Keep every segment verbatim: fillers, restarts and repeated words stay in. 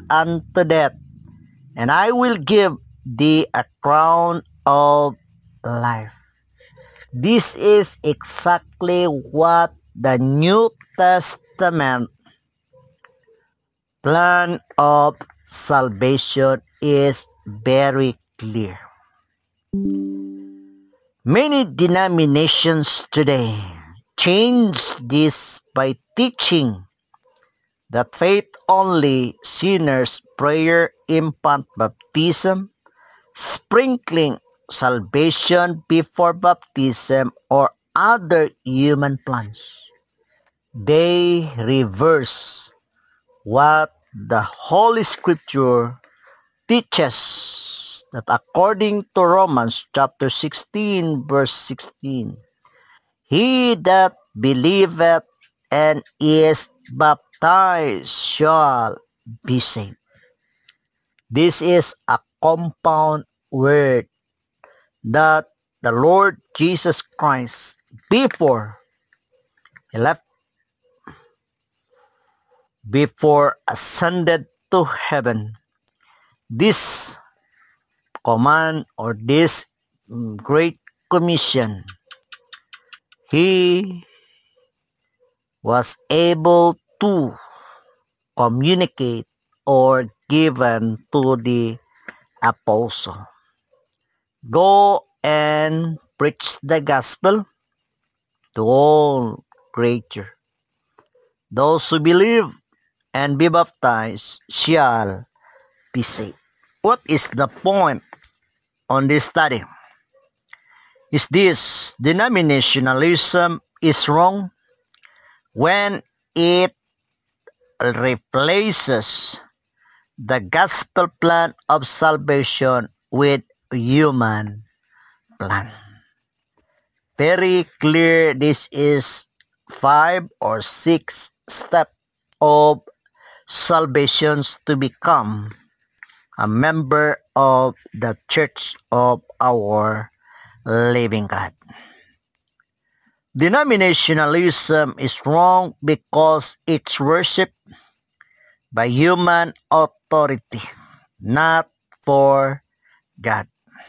unto death, and I will give thee a crown of life. This is exactly what the New Testament plan of salvation is very clear. Many denominations today change this by teaching that faith only, sinners prayer, infant baptism, sprinkling, salvation before baptism, or other human plans. They reverse what the Holy Scripture teaches, that according to Romans chapter sixteen verse sixteen, he that believeth and is baptized shall be saved. This is a compound word that the Lord Jesus Christ, before he left, before ascended to heaven, this command or this great commission, he was able to communicate or given to the apostle. Go and preach the gospel to all creature. Those who believe and be baptized shall be saved. What is the point on this study? Is this denominationalism is wrong when it replaces the gospel plan of salvation with human plan. Very clear, this is five or six steps of salvations to become a member of the Church of our living God. Denominationalism is wrong because it's worship by human authority, not for God.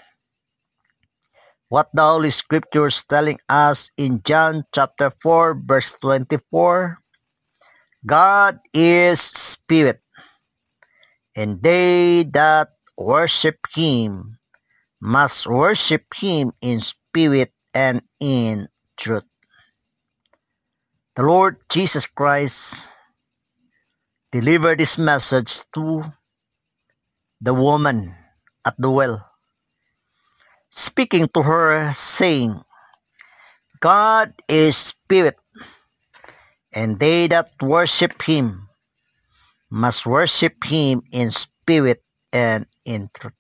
What the Holy Scripture is telling us in John chapter four verse twenty-four, God is spirit, and they that worship him must worship him in spirit and in truth. The Lord Jesus Christ delivered this message to the woman at the well, speaking to her, saying, God is spirit, and they that worship him must worship him in spirit and in truth.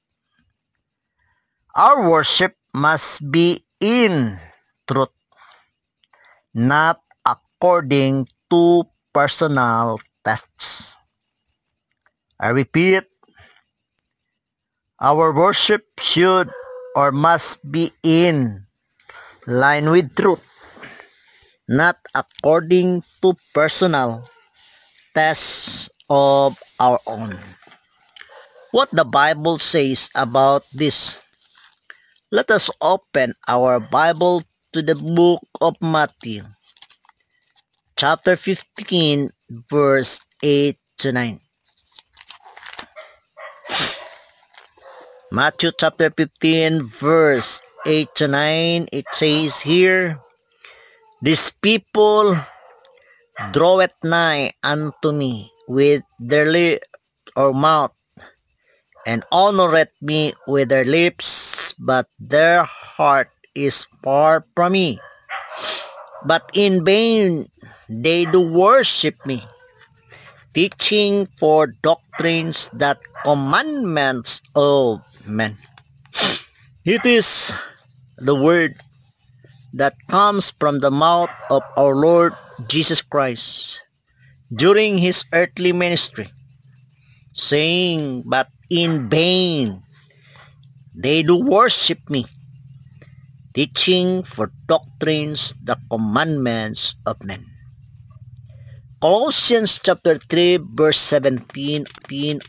Our worship must be in truth, not according to personal tests. I repeat, our worship should or must be in line with truth, not according to personal tests of our own. What the Bible says about this? Let us open our Bible to the book of Matthew, chapter fifteen, verse eight to nine. Matthew chapter fifteen, verse eight to nine, it says here, these people draweth nigh unto me with their lip or mouth, and honoreth me with their lips, but their heart is far from me. But in vain they do worship me, teaching for doctrines that commandments of men. It is the word that comes from the mouth of our Lord Jesus Christ during his earthly ministry, saying, but in vain they do worship me, teaching for doctrines the commandments of men. Colossians chapter three verse seventeen